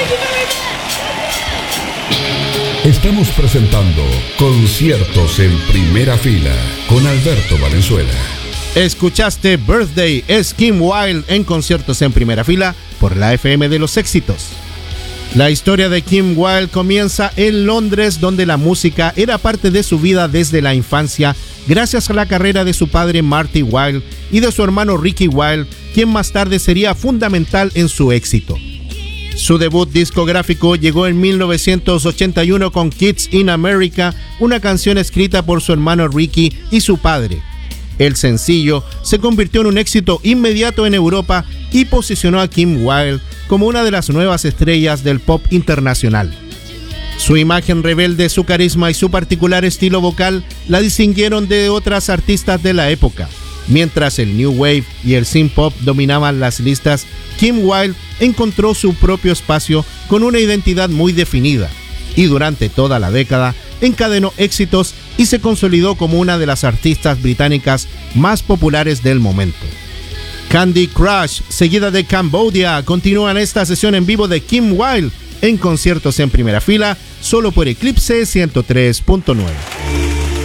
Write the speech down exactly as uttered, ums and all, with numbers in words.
Estamos presentando Conciertos en Primera Fila con Alberto Valenzuela. Escuchaste Birthday, es Kim Wilde en Conciertos en Primera Fila por la F M de los éxitos. La historia de Kim Wilde comienza en Londres, donde la música era parte de su vida desde la infancia, gracias a la carrera de su padre Marty Wilde y de su hermano Ricky Wilde, quien más tarde sería fundamental en su éxito. Su debut discográfico llegó en mil novecientos ochenta y uno con Kids in America, una canción escrita por su hermano Ricky y su padre. El sencillo se convirtió en un éxito inmediato en Europa y posicionó a Kim Wilde como una de las nuevas estrellas del pop internacional. Su imagen rebelde, su carisma y su particular estilo vocal la distinguieron de otras artistas de la época. Mientras el New Wave y el Synth Pop dominaban las listas, Kim Wilde encontró su propio espacio con una identidad muy definida y durante toda la década encadenó éxitos y se consolidó como una de las artistas británicas más populares del momento. Candy Crush, seguida de Cambodia, continúan esta sesión en vivo de Kim Wilde en Conciertos en Primera Fila, solo por Eclipse ciento tres punto nueve.